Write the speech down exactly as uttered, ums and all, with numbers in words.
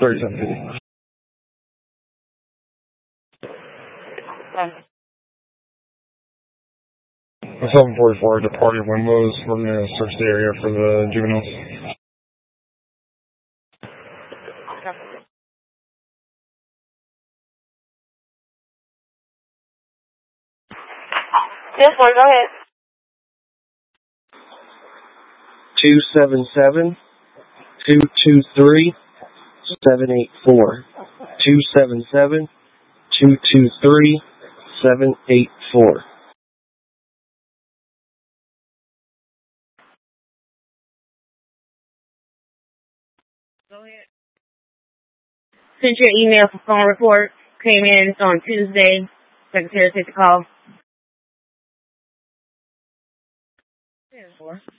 thirty-seven fifty. seven forty-four, departed Wimlows. We're going to search the area for the juveniles. Yes, boy, go ahead. two seven seven, two two three, seven eight four. two seven seven, two two three, seven eight four. Go ahead. Sent your email for phone report. Came in on Tuesday. Secretary took the call.